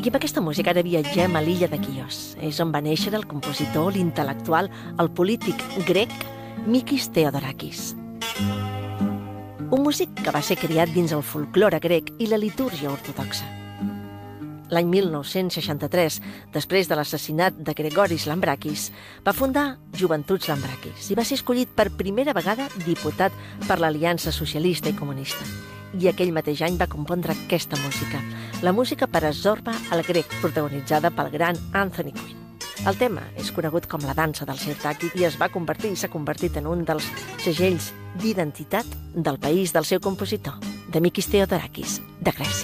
I amb aquesta música ara viatgem a l'illa de Quios. És on va néixer el compositor, l'intel·lectual, el polític grec Mikis Theodorakis. Un músic que va ser criat dins el folklore grec i la litúrgia ortodoxa. L'any 1963, després de l'assassinat de Gregoris Lambrakis, va fundar Joventuts Lambrakis i va ser escollit per primera vegada diputat per l'Aliança Socialista i Comunista. I aquell mateix any va compondre aquesta música, la música per a Zorba el grec, protagonitzada pel gran Anthony Quinn. El tema és conegut com la dansa del Sirtaki i s'ha convertit en un dels segells d'identitat del país del seu compositor, de Mikis Theodorakis, de Grècia.